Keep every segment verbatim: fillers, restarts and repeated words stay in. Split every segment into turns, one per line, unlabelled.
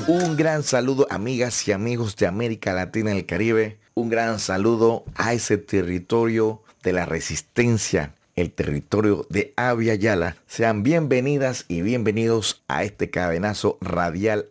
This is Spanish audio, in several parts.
Un gran saludo, amigas y amigos de América Latina y el Caribe. Un gran saludo a ese territorio de la resistencia, el territorio de Abya Yala. Sean bienvenidas y bienvenidos a este cadenazo radial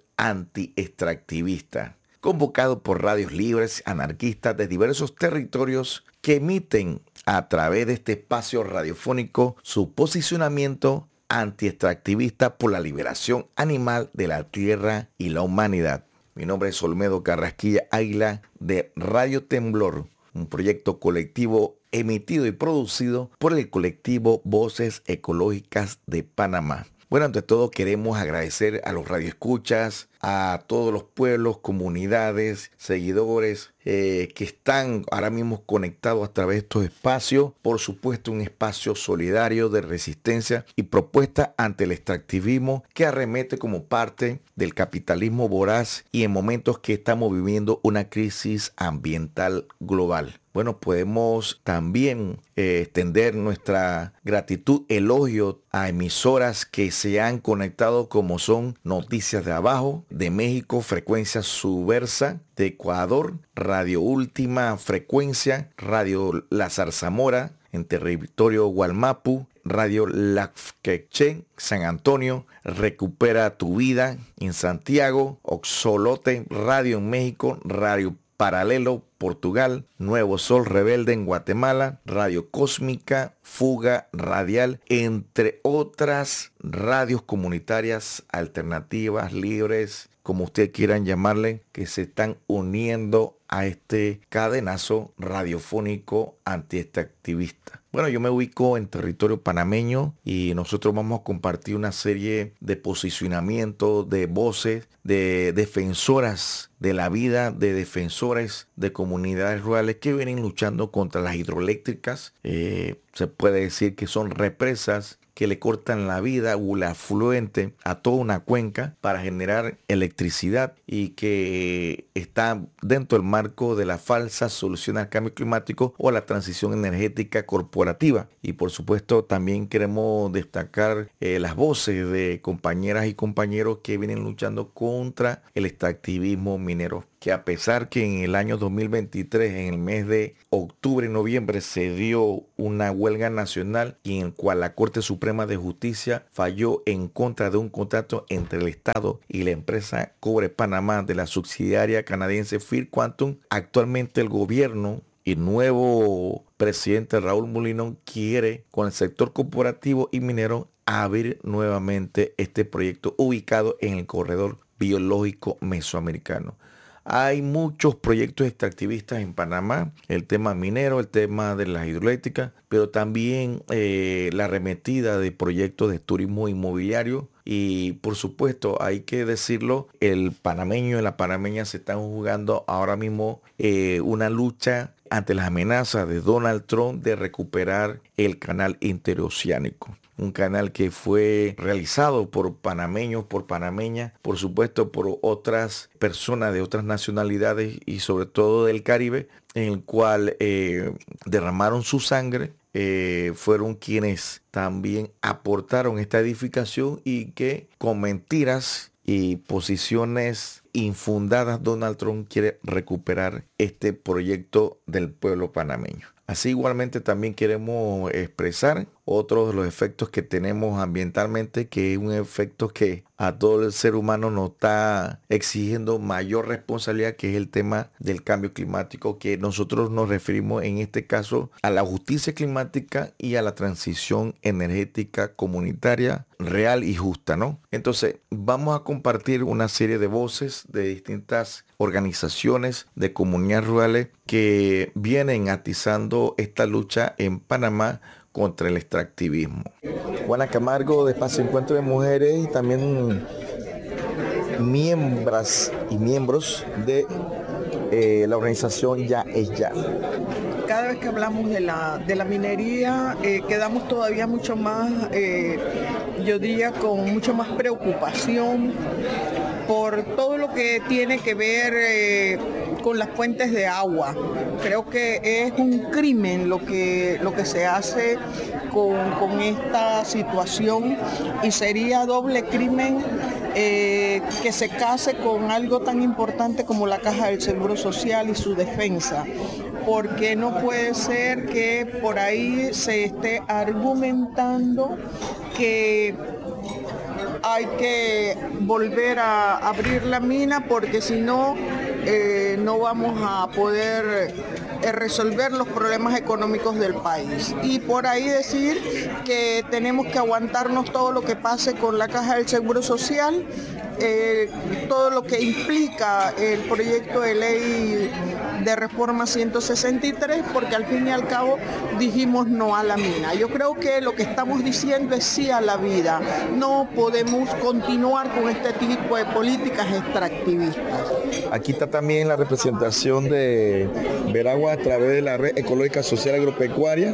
anti-extractivista, convocado por radios libres anarquistas de diversos territorios que emiten a través de este espacio radiofónico su posicionamiento anti-extractivista por la liberación animal de la tierra y la humanidad. Mi nombre es Olmedo Carrasquilla Águila de Radio Temblor, un proyecto colectivo emitido y producido por el colectivo Voces Ecológicas de Panamá. Bueno, ante todo queremos agradecer a los radioescuchas, a todos los pueblos, comunidades, seguidores eh, que están ahora mismo conectados a través de estos espacios. Por supuesto, un espacio solidario de resistencia y propuesta ante el extractivismo que arremete como parte del capitalismo voraz y en momentos que estamos viviendo una crisis ambiental global. Bueno, podemos también eh, extender nuestra gratitud, elogio a emisoras que se han conectado como son Noticias de Abajo, de México, Frecuencia Subversa, de Ecuador, Radio Última Frecuencia, Radio La Zarzamora, en territorio Gualmapu, Radio Lafqueche, San Antonio, Recupera tu Vida, en Santiago, Oxolote, Radio en México, Radio Paralelo, Portugal, Nuevo Sol Rebelde en Guatemala, Radio Cósmica, Fuga Radial, entre otras radios comunitarias alternativas, libres, como ustedes quieran llamarle, que se están uniendo a este cadenazo radiofónico anti-extractivista. Bueno, yo me ubico en territorio panameño y nosotros vamos a compartir una serie de posicionamientos, de voces, de defensoras de la vida, de defensores de comunidades rurales que vienen luchando contra las hidroeléctricas. Eh, se puede decir que son represas que le cortan la vida o la afluente a toda una cuenca para generar electricidad y que está dentro del marco de la falsa solución al cambio climático o a la transición energética corporativa. Y por supuesto también queremos destacar eh, las voces de compañeras y compañeros que vienen luchando contra el extractivismo minero, que a pesar que en el año dos mil veintitrés, en el mes de octubre y noviembre, se dio una huelga nacional y en el cual la Corte Suprema de Justicia falló en contra de un contrato entre el Estado y la empresa Cobre Panamá de la subsidiaria canadiense First Quantum, actualmente el gobierno y nuevo presidente Raúl Mulino quiere con el sector corporativo y minero abrir nuevamente este proyecto ubicado en el corredor biológico mesoamericano. Hay muchos proyectos extractivistas en Panamá, el tema minero, el tema de las hidroeléctricas, pero también eh, la arremetida de proyectos de turismo inmobiliario. Y por supuesto, hay que decirlo, el panameño y la panameña se están jugando ahora mismo eh, una lucha ante las amenazas de Donald Trump de recuperar el canal interoceánico. Un canal que fue realizado por panameños, por panameñas, por supuesto por otras personas de otras nacionalidades y sobre todo del Caribe, en el cual eh, derramaron su sangre, eh, fueron quienes también aportaron esta edificación y que con mentiras y posiciones infundadas Donald Trump quiere recuperar este proyecto del pueblo panameño. Así igualmente también queremos expresar otro de los efectos que tenemos ambientalmente, que es un efecto que a todo el ser humano nos está exigiendo mayor responsabilidad, que es el tema del cambio climático, que nosotros nos referimos en este caso a la justicia climática y a la transición energética comunitaria real y justa, ¿no? Entonces vamos a compartir una serie de voces de distintas organizaciones de comunidades rurales que vienen atizando esta lucha en Panamá contra el extractivismo. Juana Camargo de Espacio Encuentro de Mujeres y también miembros y miembros de eh, la organización Ya es Ya.
Cada vez que hablamos de la, de la minería eh, quedamos todavía mucho más, eh, yo diría, con mucho más preocupación por todo lo que tiene que ver eh, con las fuentes de agua. Creo que es un crimen lo que, lo que se hace con, con esta situación y sería doble crimen eh, que se case con algo tan importante como la Caja del Seguro Social y su defensa, porque no puede ser que por ahí se esté argumentando que hay que volver a abrir la mina porque si no, eh, no vamos a poder eh, resolver los problemas económicos del país. Y por ahí decir que tenemos que aguantarnos todo lo que pase con la Caja del Seguro Social, eh, todo lo que implica el proyecto de ley de reforma ciento sesenta y tres, porque al fin y al cabo dijimos no a la mina. Yo creo que lo que estamos diciendo es sí a la vida. No podemos continuar con este tipo de políticas extractivistas.
Aquí está también la representación de Veragua a través de la Red Ecológica Social Agropecuaria,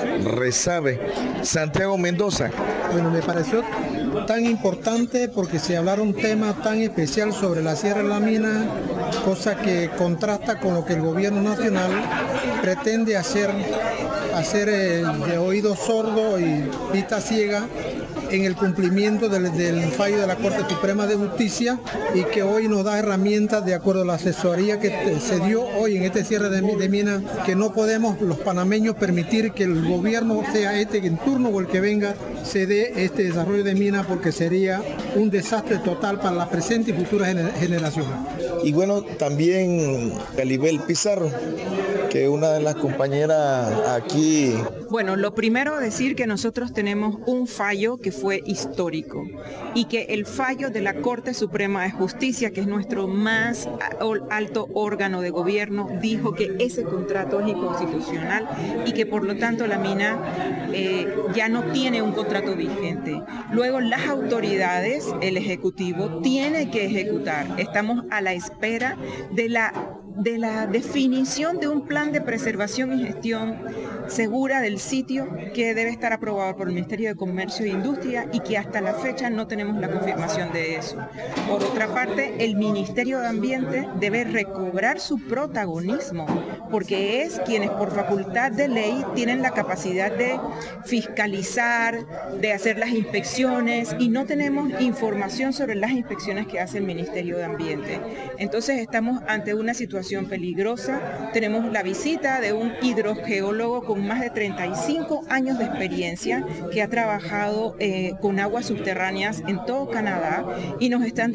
RESABE. Santiago Mendoza.
Bueno, me pareció tan importante porque se hablaron un tema tan especial sobre la Sierra de la Mina, cosa que contrasta con lo que el gobierno nacional pretende hacer, hacer eh, de oído sordo y vista ciega en el cumplimiento del, del fallo de la Corte Suprema de Justicia, y que hoy nos da herramientas de acuerdo a la asesoría que se dio hoy en este cierre de, de mina, que no podemos los panameños permitir que el gobierno, sea este en turno o el que venga, se dé este desarrollo de mina, porque sería un desastre total para la presente y futuras generaciones.
Y bueno, también Calibel Pizarro, que es una de las compañeras aquí.
Bueno, lo primero decir que nosotros tenemos un fallo que fue histórico y que el fallo de la Corte Suprema de Justicia, que es nuestro más alto órgano de gobierno, dijo que ese contrato es inconstitucional y que por lo tanto la mina eh, ya no tiene un contrato vigente. Luego las autoridades, el Ejecutivo, tiene que ejecutar. Estamos a la espera de la de la definición de un plan de preservación y gestión segura del sitio que debe estar aprobado por el Ministerio de Comercio e Industria y que hasta la fecha no tenemos la confirmación de eso. Por otra parte, el Ministerio de Ambiente debe recobrar su protagonismo, porque es quienes por facultad de ley tienen la capacidad de fiscalizar, de hacer las inspecciones, y no tenemos información sobre las inspecciones que hace el Ministerio de Ambiente. Entonces estamos ante una situación peligrosa. Tenemos la visita de un hidrogeólogo con más de treinta y cinco años de experiencia que ha trabajado eh, con aguas subterráneas en todo Canadá, y nos están